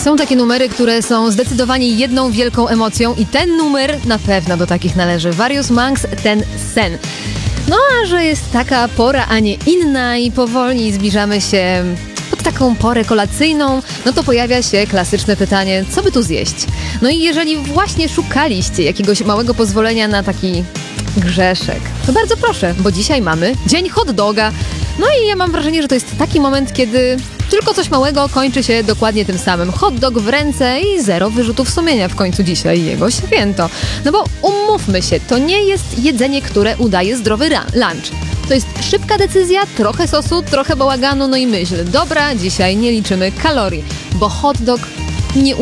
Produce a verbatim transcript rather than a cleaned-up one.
Są takie numery, które są zdecydowanie jedną wielką emocją i ten numer na pewno do takich należy. Various Monks, Ten sen. No a że jest taka pora, a nie inna i powoli zbliżamy się pod taką porę kolacyjną, no to pojawia się klasyczne pytanie, co by tu zjeść? No i jeżeli właśnie szukaliście jakiegoś małego pozwolenia na taki grzeszek, to bardzo proszę, bo dzisiaj mamy Dzień Hot Doga. No i ja mam wrażenie, że to jest taki moment, kiedy tylko coś małego kończy się dokładnie tym samym. Hot dog w ręce i zero wyrzutów sumienia w końcu dzisiaj jego święto. No bo umówmy się, to nie jest jedzenie, które udaje zdrowy lunch. To jest szybka decyzja, trochę sosu, trochę bałaganu, no i myśl, dobra, dzisiaj nie liczymy kalorii, bo hot dog nie